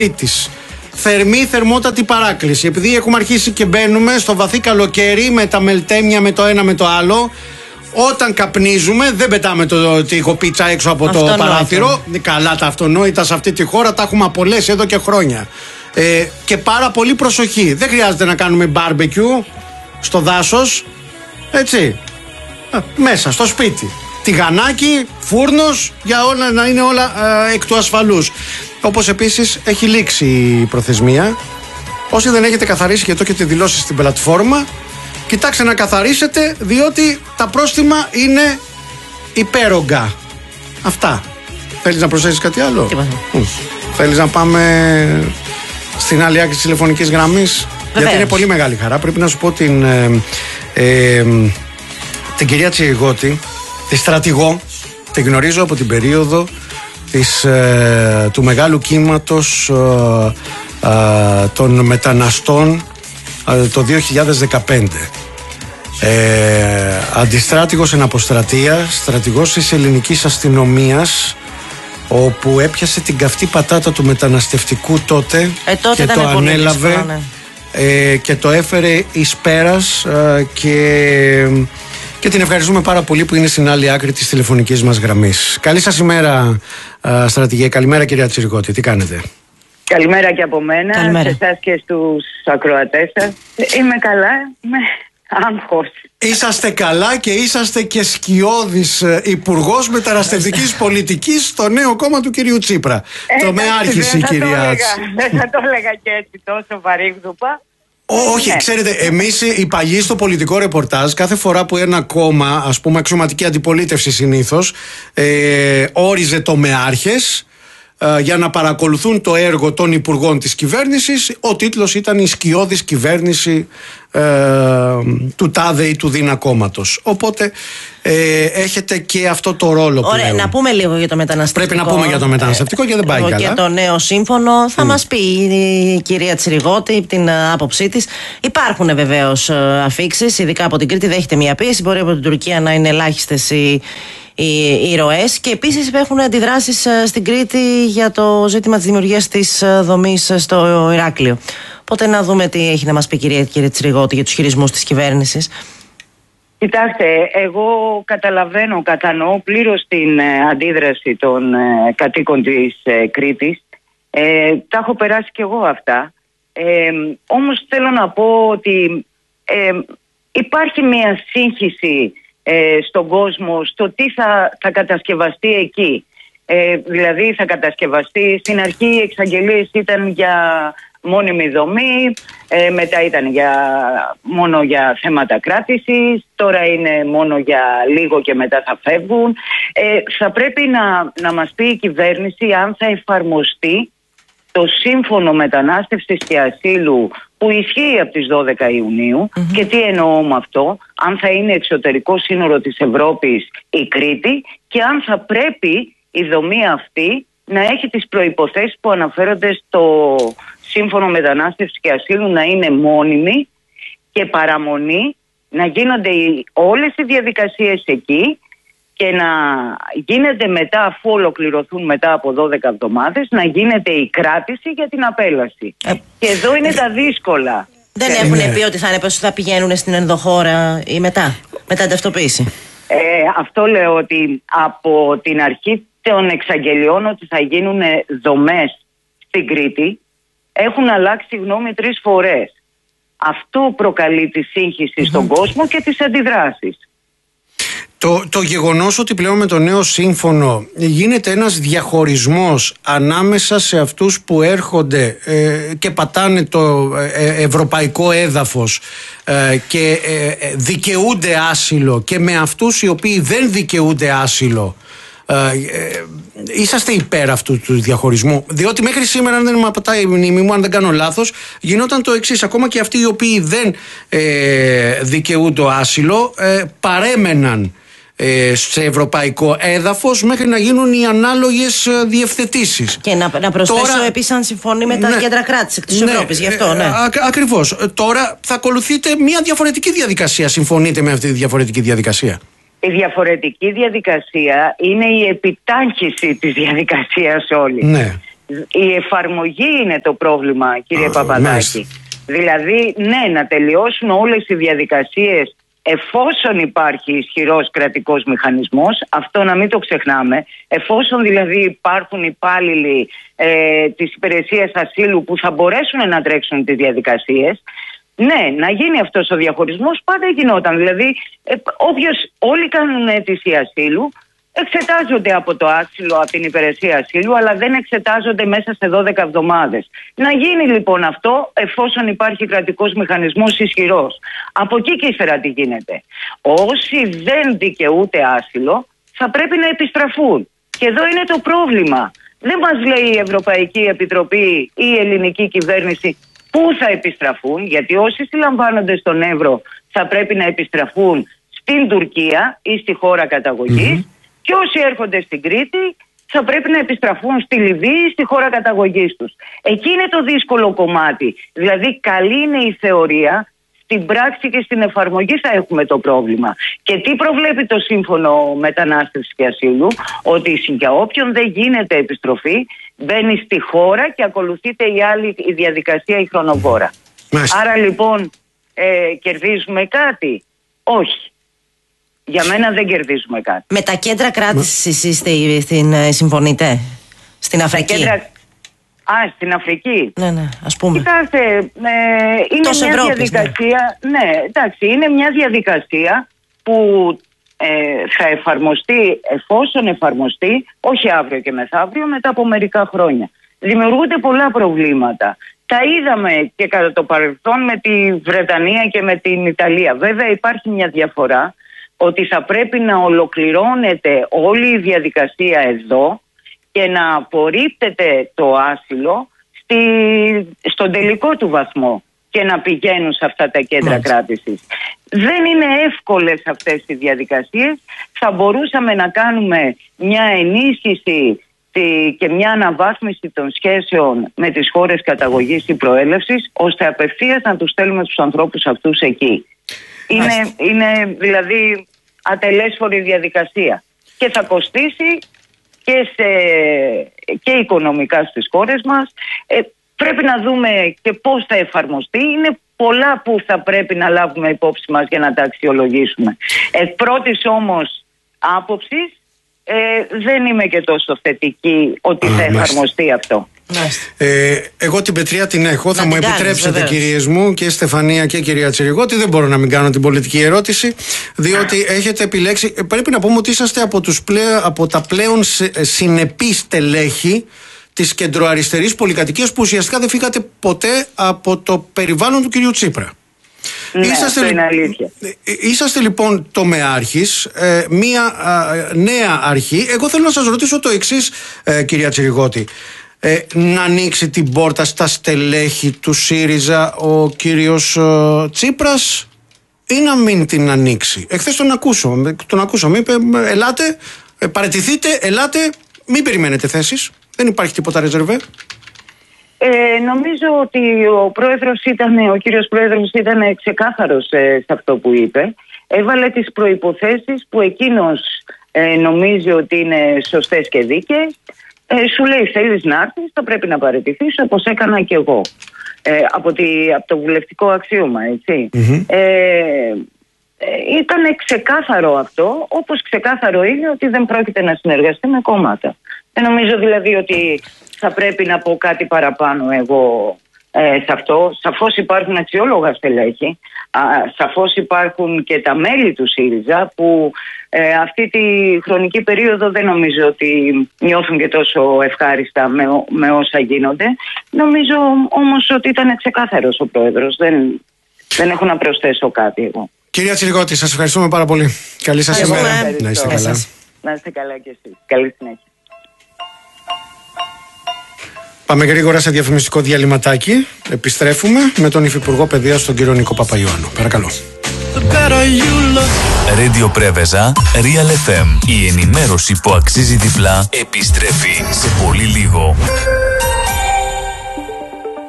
της. Θερμή, θερμότατη παράκληση. Επειδή έχουμε αρχίσει και μπαίνουμε στο βαθύ καλοκαίρι με τα μελτέμια με το ένα με το άλλο, όταν καπνίζουμε δεν πετάμε το τυχοπίτσα έξω από το παράθυρο. Καλά τα αυτονόητα σε αυτή τη χώρα τα έχουμε απολέσει εδώ και χρόνια. Και πάρα πολύ προσοχή. Δεν χρειάζεται να κάνουμε barbecue στο δάσος. Έτσι. Μέσα στο σπίτι. Τηγανάκι, φούρνος, για όλα να είναι όλα εκ του ασφαλούς. Όπως επίσης έχει λήξει η προθεσμία. Όσοι δεν έχετε καθαρίσει και το έχετε δηλώσει στην πλατφόρμα, κοιτάξτε να καθαρίσετε, διότι τα πρόστιμα είναι υπέρογκα. Αυτά. Θέλεις να προσθέσεις κάτι άλλο? Θέλεις να πάμε στην άλλη άκρη της τηλεφωνικής γραμμής? Γιατί είναι πολύ μεγάλη χαρά. Πρέπει να σου πω την κυρία Τσιριγώτη, τη στρατηγό. Την γνωρίζω από την περίοδο του μεγάλου κύματος των μεταναστών το 2015. Αντιστράτηγος εν αποστρατεία, στρατηγός της ελληνικής αστυνομίας, όπου έπιασε την καυτή πατάτα του μεταναστευτικού τότε και το ανέλαβε δύσκολο, ναι. Και το έφερε εις πέρας και την ευχαριστούμε πάρα πολύ που είναι στην άλλη άκρη της τηλεφωνικής μας γραμμής. Καλή σας ημέρα, στρατηγέ. Καλημέρα, κυρία Τσιριγώτη. Τι κάνετε? Καλημέρα και από μένα, σε εσάς και στους ακροατές σας. Είμαι καλά, είμαι άγχος. Είσαστε καλά και είσαστε και σκιώδης υπουργός μεταναστευτικής πολιτικής στο νέο κόμμα του κυρίου Τσίπρα. Το με άρχισε η κυρία. Δεν θα το έλεγα και έτσι τόσο βαρύγδουπα. Όχι, ξέρετε, εμείς οι παλιοί στο πολιτικό ρεπορτάζ, κάθε φορά που ένα κόμμα, ας πούμε αξιωματική αντιπολίτευση συνήθως, όριζε το με άρχες για να παρακολουθούν το έργο των υπουργών της κυβέρνησης, ο τίτλος ήταν «Η σκιώδης κυβέρνηση του τάδε ή του δίνα κόμματος». Οπότε έχετε και αυτό το ρόλο πλέον. Ωραία, να πούμε λίγο για το μεταναστευτικό. Πρέπει να πούμε για το μεταναστευτικό και δεν πάει καλά. Και το νέο σύμφωνο θα μας πει η κυρία Τσιριγώτη την άποψή της. Υπάρχουν βεβαίως αφίξεις, ειδικά από την Κρήτη δέχεται μια πίεση. Μπορεί από την Τουρκία να είναι ελάχιστες οι ροές, και επίσης έχουν αντιδράσεις στην Κρήτη για το ζήτημα της δημιουργίας της δομής στο Ηράκλειο. Οπότε να δούμε τι έχει να μας πει η κυρία Τσιριγώτη για τους χειρισμούς της κυβέρνησης. Κοιτάξτε, εγώ κατανοώ πλήρως την αντίδραση των κατοίκων της Κρήτης. Τα έχω περάσει κι εγώ αυτά. Όμως θέλω να πω ότι υπάρχει μια σύγχυση στον κόσμο στο τι θα κατασκευαστεί εκεί. Δηλαδή θα κατασκευαστεί, στην αρχή οι εξαγγελίες ήταν για μόνιμη δομή, μετά ήταν μόνο για θέματα κράτησης, τώρα είναι μόνο για λίγο και μετά θα φεύγουν. Θα πρέπει να μας πει η κυβέρνηση αν θα εφαρμοστεί το σύμφωνο μετανάστευσης και ασύλου που ισχύει από τις 12 Ιουνίου και τι εννοώ με αυτό, αν θα είναι εξωτερικό σύνορο της Ευρώπης η Κρήτη και αν θα πρέπει η δομή αυτή να έχει τις προϋποθέσεις που αναφέρονται στο σύμφωνο μετανάστευσης και ασύλου, να είναι μόνιμη και παραμονή, να γίνονται όλες οι διαδικασίες εκεί και να γίνεται μετά, αφού ολοκληρωθούν μετά από 12 εβδομάδες, να γίνεται η κράτηση για την απέλαση. Και εδώ είναι τα δύσκολα. Δεν έχουν πει ότι θα πηγαίνουν στην ενδοχώρα ή μετά την ταυτοποίηση? Αυτό λέω, ότι από την αρχή των εξαγγελιών ότι θα γίνουν δομές στην Κρήτη έχουν αλλάξει γνώμη 3 φορές. Αυτό προκαλεί τη σύγχυση στον κόσμο και τις αντιδράσεις. Το γεγονός ότι πλέον με το νέο σύμφωνο γίνεται ένας διαχωρισμός ανάμεσα σε αυτούς που έρχονται και πατάνε το ευρωπαϊκό έδαφος και δικαιούνται άσυλο, και με αυτούς οι οποίοι δεν δικαιούνται άσυλο, είσαστε υπέρ αυτού του διαχωρισμού? Διότι μέχρι σήμερα, αν δεν με απατάει η μνήμη μου, αν δεν κάνω λάθος, γινόταν το εξής: ακόμα και αυτοί οι οποίοι δεν δικαιούνται άσυλο παρέμεναν σε ευρωπαϊκό έδαφος μέχρι να γίνουν οι ανάλογες διευθετήσεις. Και να προσθέσω τώρα, επίσης, αν συμφωνεί με τα κέντρα κράτησης της Ευρώπης, γι' αυτό, ναι. Ακριβώς. Τώρα θα ακολουθείτε μια διαφορετική διαδικασία. Συμφωνείτε με αυτή τη διαφορετική διαδικασία? Η διαφορετική διαδικασία είναι η επιτάχυνση της διαδικασίας όλη. Ναι. Η εφαρμογή είναι το πρόβλημα, κύριε Παπαδάκη. Δηλαδή, ναι, να τελειώσουν όλες οι διαδικασίες εφόσον υπάρχει ισχυρός κρατικός μηχανισμός, αυτό να μην το ξεχνάμε, εφόσον δηλαδή υπάρχουν υπάλληλοι της υπηρεσίας ασύλου που θα μπορέσουν να τρέξουν τις διαδικασίες, ναι, να γίνει αυτός ο διαχωρισμός, πάντα γινόταν. Δηλαδή, όλοι κάνουν αίτηση ασύλου, εξετάζονται από το άσυλο, από την υπηρεσία ασύλου, αλλά δεν εξετάζονται μέσα σε 12 εβδομάδες. Να γίνει λοιπόν αυτό, εφόσον υπάρχει κρατικός μηχανισμός ισχυρός. Από εκεί και ύστερα τι γίνεται? Όσοι δεν δικαιούται άσυλο, θα πρέπει να επιστραφούν. Και εδώ είναι το πρόβλημα. Δεν μας λέει η Ευρωπαϊκή Επιτροπή ή η ελληνική κυβέρνηση πού θα επιστραφούν, γιατί όσοι συλλαμβάνονται στον Εύρο θα πρέπει να επιστραφούν στην Τουρκία ή στη χώρα καταγωγής. Και όσοι έρχονται στην Κρήτη θα πρέπει να επιστραφούν στη Λιβύη, στη χώρα καταγωγής τους. Εκεί είναι το δύσκολο κομμάτι. Δηλαδή, καλή είναι η θεωρία, στην πράξη και στην εφαρμογή θα έχουμε το πρόβλημα. Και τι προβλέπει το Σύμφωνο Μετανάστευσης και Ασύλου? Ότι για όποιον δεν γίνεται επιστροφή, μπαίνει στη χώρα και ακολουθείται η διαδικασία η χρονοβόρα. Άρα λοιπόν, κερδίζουμε κάτι? Όχι. Για μένα δεν κερδίζουμε κάτι. Με τα κέντρα κράτησης συμφωνείτε? Στην Αφρική? Στην Αφρική. Ναι, ας πούμε. Κοιτάξτε, είναι μια διαδικασία. Ναι, εντάξει, είναι μια διαδικασία που θα εφαρμοστεί, εφόσον εφαρμοστεί, όχι αύριο και μεθαύριο, μετά από μερικά χρόνια. Δημιουργούνται πολλά προβλήματα. Τα είδαμε και κατά το παρελθόν με τη Βρετανία και με την Ιταλία. Βέβαια υπάρχει μια διαφορά, ότι θα πρέπει να ολοκληρώνεται όλη η διαδικασία εδώ και να απορρίπτεται το άσυλο στον τελικό του βαθμό και να πηγαίνουν σε αυτά τα κέντρα κράτησης. Δεν είναι εύκολες αυτές οι διαδικασίες. Θα μπορούσαμε να κάνουμε μια ενίσχυση και μια αναβάθμιση των σχέσεων με τις χώρες καταγωγής ή προέλευσης, ώστε απευθείας να τους στέλνουμε τους ανθρώπους αυτούς εκεί. Είναι δηλαδή ατελέσφορη διαδικασία και θα κοστίσει και οικονομικά στις χώρες μας. Πρέπει να δούμε και πώς θα εφαρμοστεί. Είναι πολλά που θα πρέπει να λάβουμε υπόψη μας για να τα αξιολογήσουμε. Εκ πρώτης όμως άποψης δεν είμαι και τόσο θετική ότι θα εφαρμοστεί αυτό. Εγώ την πετριά την έχω. Θα μου επιτρέψετε, κυρίες μου, και Στεφανία και κυρία Τσιριγώτη, δεν μπορώ να μην κάνω την πολιτική ερώτηση, διότι έχετε επιλέξει. Πρέπει να πούμε ότι είσαστε από τα πλέον συνεπή στελέχη της κεντροαριστερής πολυκατοικίας που ουσιαστικά δεν φύγατε ποτέ από το περιβάλλον του κυρίου Τσίπρα. Ναι, αυτό είναι αλήθεια. Είσαστε λοιπόν τομεάρχης, μία νέα αρχή. Εγώ θέλω να σας ρωτήσω το εξής, κυρία Τσιριγώτη. Να ανοίξει την πόρτα στα στελέχη του ΣΥΡΙΖΑ ο κύριος Τσίπρας ή να μην την ανοίξει? Εχθές τον ακούσαμε, είπε ελάτε, παραιτηθείτε, ελάτε, μην περιμένετε θέσεις, δεν υπάρχει τίποτα ρεζερβέ. Νομίζω ότι ο κύριος Πρόεδρος ήταν ξεκάθαρος σε αυτό που είπε. Έβαλε τις προϋποθέσεις που εκείνος νομίζει ότι είναι σωστές και δίκαιες. Σου λέει θέλεις να έρθεις, θα πρέπει να παραιτηθείς, όπως έκανα και εγώ από το βουλευτικό αξίωμα, έτσι. Ήταν ξεκάθαρο αυτό, όπως ξεκάθαρο είναι ότι δεν πρόκειται να συνεργαστεί με κόμματα. Δεν νομίζω δηλαδή ότι θα πρέπει να πω κάτι παραπάνω εγώ σε αυτό. Σαφώς υπάρχουν αξιόλογα στελέχη, σαφώς υπάρχουν και τα μέλη του ΣΥΡΙΖΑ που αυτή τη χρονική περίοδο δεν νομίζω ότι νιώθουν και τόσο ευχάριστα με όσα γίνονται. Νομίζω όμως ότι ήταν ξεκάθαρος ο Πρόεδρος. Δεν έχω να προσθέσω κάτι εγώ. Κυρία Τσιριγώτη, σας ευχαριστούμε πάρα πολύ. Καλή σας ημέρα. Να είστε καλά. Να είστε καλά κι εσείς. Καλή συνέχεια. Πάμε γρήγορα σε διαφημιστικό διαλυματάκι. Επιστρέφουμε με τον Υφυπουργό Παιδείας, τον κύριο Νίκο Παπαϊωάννου. Παρακαλώ. Radio Πρέβεζα, Real FM. Η ενημέρωση που αξίζει διπλά επιστρέφει σε πολύ λίγο.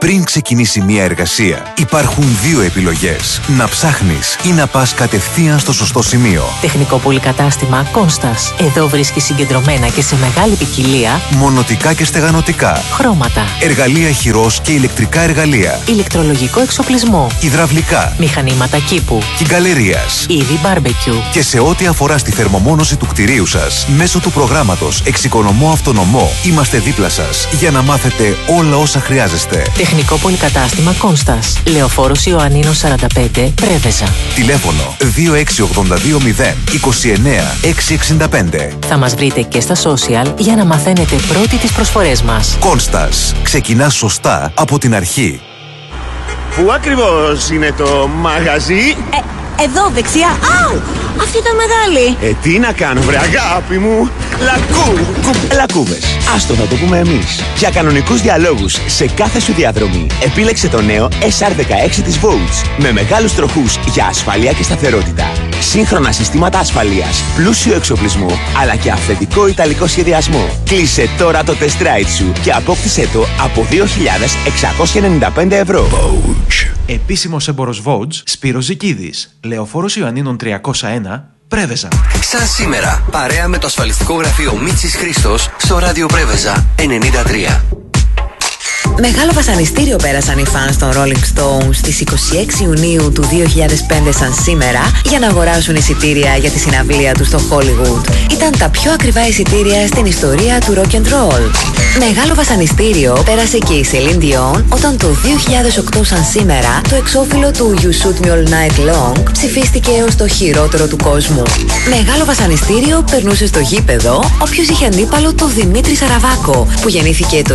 Πριν ξεκινήσει μια εργασία, υπάρχουν δύο επιλογές. Να ψάχνεις ή να πας κατευθείαν στο σωστό σημείο. Τεχνικό πολυκατάστημα Κόνστας. Εδώ βρίσκεις συγκεντρωμένα και σε μεγάλη ποικιλία μονοτικά και στεγανοτικά, χρώματα, εργαλεία χειρός και ηλεκτρικά εργαλεία, ηλεκτρολογικό εξοπλισμό, υδραυλικά, μηχανήματα κήπου, κυγκαλερίας, είδη μπάρμπεκιου. Και σε ό,τι αφορά στη θερμομόνωση του κτηρίου σας, μέσω του προγράμματος Εξοικονομώ Αυτονομό, είμαστε δίπλα σας για να μάθετε όλα όσα χρειάζεστε. Τεχνικό πολυκατάστημα Κόνστας. Λεωφόρος Ιωαννίνος 45, Πρέβεζα. Τηλέφωνο 26820 29 665. Θα μας βρείτε και στα social για να μαθαίνετε πρώτοι τις προσφορές μας. Κόνστας. Ξεκινάς σωστά από την αρχή. Πού ακριβώς είναι το μαγαζί? Εδώ δεξιά. Αου! Αυτή ήταν μεγάλη. Τι να κάνω βρε αγάπη μου. Λακκούβες. Άστο θα το πούμε εμείς. Για κανονικούς διαλόγους σε κάθε σου διαδρομή, επίλεξε το νέο SR16 της Volts. Με μεγάλους τροχούς για ασφάλεια και σταθερότητα. Σύγχρονα συστήματα ασφαλείας, πλούσιο εξοπλισμό, αλλά και αυθεντικό ιταλικό σχεδιασμό. Κλείσε τώρα το test ride σου και απόκτησέ το από 2.695 ευρώ. Επίσημος έμπορος Vogue, Σπύρος Ζικίδης. Λεωφόρος Ιωαννίνων 301, Πρέβεζα. Σαν σήμερα, παρέα με το ασφαλιστικό γραφείο Μίτσης Χρήστος στο ράδιο Πρέβεζα 93. Μεγάλο βασανιστήριο πέρασαν οι φανς των Rolling Stones στις 26 Ιουνίου του 2005 σαν σήμερα για να αγοράσουν εισιτήρια για τη συναυλία τους στο Hollywood. Ήταν τα πιο ακριβά εισιτήρια στην ιστορία του rock and roll. Μεγάλο βασανιστήριο πέρασε και η Celine Dion όταν το 2008 σαν σήμερα το εξώφυλλο του You Shoot Me All Night Long ψηφίστηκε ως το χειρότερο του κόσμου. Μεγάλο βασανιστήριο περνούσε στο γήπεδο όποιος είχε αντίπαλο το Δημήτρη Σαραβάκο που γεννήθηκε το